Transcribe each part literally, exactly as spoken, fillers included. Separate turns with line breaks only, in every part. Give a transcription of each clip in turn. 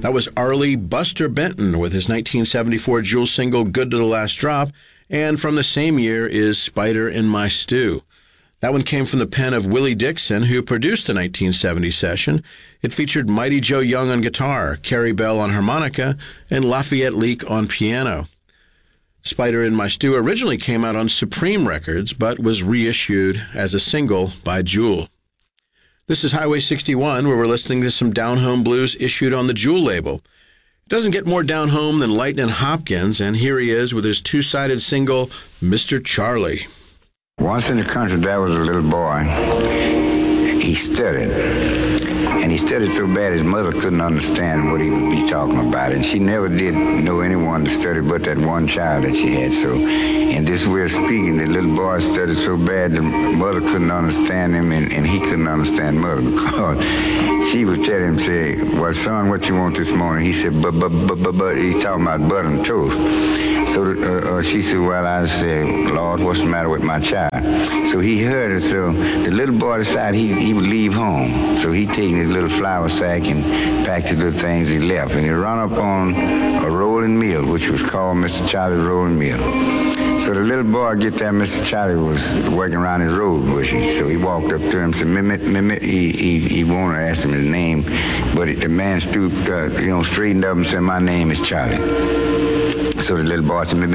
That was Arlie Buster Benton with his nineteen seventy-four Jewel single, Good to the Last Drop, and from the same year is Spider in My Stew. That one came from the pen of Willie Dixon, who produced the nineteen seventy session. It featured Mighty Joe Young on guitar, Carrie Bell on harmonica, and Lafayette Leak on piano. Spider in My Stew originally came out on Supreme Records, but was reissued as a single by Jewel. This is Highway sixty-one, where we're listening to some down-home blues issued on the Jewel label. It doesn't get more down-home than Lightnin' Hopkins, and here he is with his two-sided single, Mister Charlie.
Once in the country, there was a little boy. He studied. And he studied so bad his mother couldn't understand what he would be talking about. And she never did know anyone to study but that one child that she had. So in this way of speaking, the little boy studied so bad the mother couldn't understand him, and, and he couldn't understand mother, because she would tell him, say, well, son, what you want this morning? He said, but, but, but, but, but, he's talking about butter and toast. So uh, uh, she said, well, I said, Lord, what's the matter with my child? So he heard it. So the little boy decided he, he would leave home. So he taken his little flour sack and packed the little things he left. And he run up on a rolling mill, which was called Mister Charlie's Rolling Mill. So the little boy get there, Mister Charlie was working around his road bushes. So he walked up to him and said, Mimit, Mimit. He, he, he wanted to ask him his name, but the man stooped, uh, you know, straightened up and said, my name is Charlie. So the little boy said,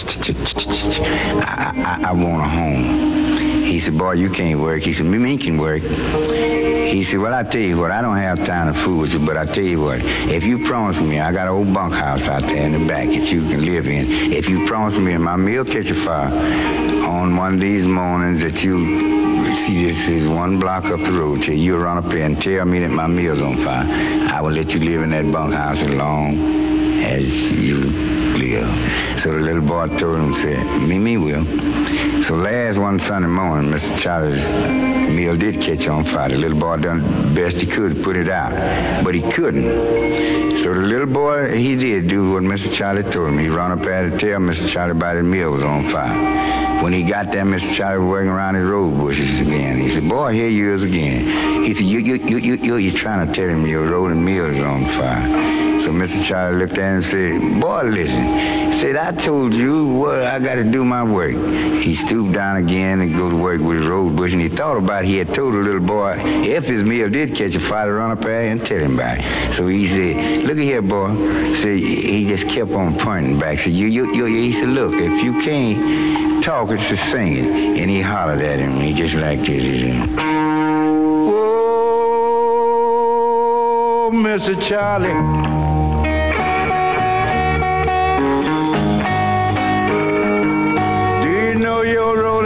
I, I, I want a home. He said, boy, you can't work. He said, me can work. He said, well, I tell you what, I don't have time to fool with you, but I tell you what, if you promise me, I got an old bunkhouse out there in the back that you can live in. If you promise me my meal catch a fire on one of these mornings that you see this is one block up the road till you run up there and tell me that my meal's on fire, I will let you live in that bunkhouse as long as you live. So the little boy told him, said, me, me will. So last one Sunday morning, Mister Charlie's meal did catch on fire. The little boy done the best he could to put it out, but he couldn't. So the little boy, he did do what Mister Charlie told him. He run up there to tell Mister Charlie about his meal was on fire. When he got there, Mister Charlie was working around his road bushes again. He said, boy, here you is again. He said, you, you, you, you, you, you're trying to tell him your rolling mill is on fire. So Mister Charlie looked at him and said, boy, listen. He said, I told you what I got to do my work. He stooped down again and go to work with his road bush, and he thought about it. He had told the little boy, if his meal did catch a fire, to run up there and tell him about it. So he said, look at here, boy. So he just kept on pointing back. So you, you, you, he said, look, if you can't talk, it's just singing. And he hollered at him, and he just like this. He said, whoa, Mister Charlie,